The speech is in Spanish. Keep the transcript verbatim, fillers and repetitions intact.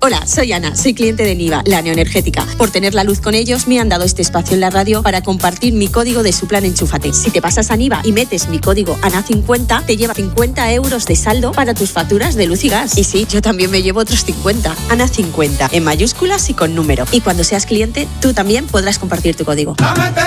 Hola, soy Ana, soy cliente de Niva, la neoenergética. Por tener la luz con ellos, me han dado este espacio en la radio para compartir mi código de su plan Enchúfate. Si te pasas a Niva y metes mi código A N A cincuenta, te lleva cincuenta euros de saldo para tus facturas de luz y gas. Y sí, yo también me llevo otros cincuenta. A N A cincuenta, en mayúsculas y con número. Y cuando seas cliente, tú también podrás compartir tu código.